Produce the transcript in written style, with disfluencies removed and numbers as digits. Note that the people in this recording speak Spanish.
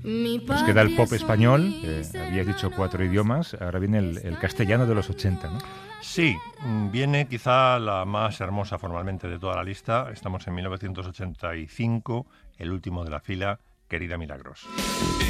Nos queda el pop español, habías dicho 4 idiomas, ahora viene el castellano de los 80, ¿no? Sí, viene quizá la más hermosa formalmente de toda la lista. Estamos en 1985, el último de la fila, Querida Milagros.